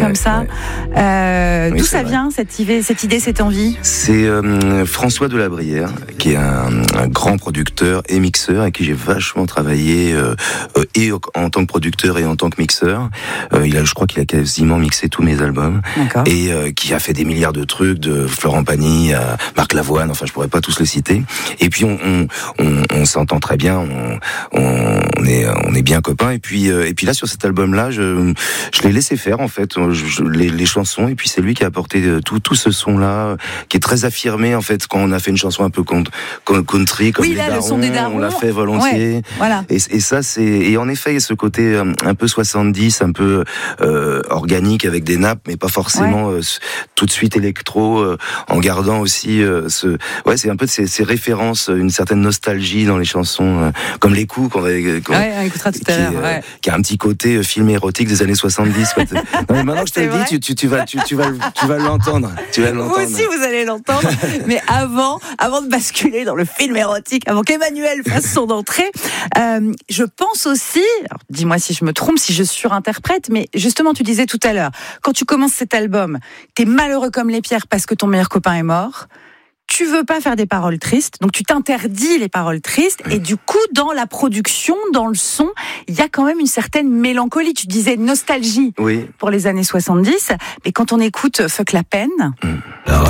comme ça. Oui, D'où c'est ça vrai. vient, cette idée, cette envie? C'est François Delabrière, qui est un grand producteur et mixeur, avec qui j'ai vachement travaillé et en tant que producteur et en tant que mixeur. Je crois qu'il a quasiment mixé tous mes albums. D'accord. Et qui a fait des milliards de trucs, de Florent Pagny à Marc Lavoine, enfin je pourrais pas tous les citer. Et puis on s'entend très bien, on est bien copains. Et puis là sur cet album-là, je l'ai laissé faire en fait, les chansons. Et puis c'est lui qui a apporté tout ce son-là, qui est très affirmé en fait. Quand on a fait une chanson un peu country, comme Oui, les là, darons, le son des darons, on l'a fait volontiers. Ouais, voilà. Et ça et en effet ce côté un peu 70, un peu organique avec des nappes, mais pas forcément tout de suite électro, en gardant aussi c'est un peu de ces références, une certaine nostalgie dans les chansons, comme les coups on écoutera tout à l'heure. Qui a un petit côté film érotique des années 70. Quoi. Non, mais maintenant que je te le dis, tu vas l'entendre. Vous aussi, vous allez l'entendre. Mais avant de basculer dans le film érotique, avant qu'Emmanuel fasse son entrée, je pense aussi, alors dis-moi si je me trompe, si je surinterprète, mais justement, tu disais tout à l'heure, quand tu commences cet album, t'es malheureux comme les pierres parce que ton meilleur copain est mort. Tu veux pas faire des paroles tristes, donc tu t'interdis les paroles tristes, et du coup, dans la production, dans le son, il y a quand même une certaine mélancolie. Tu disais nostalgie pour les années 70, mais quand on écoute Fuck la peine...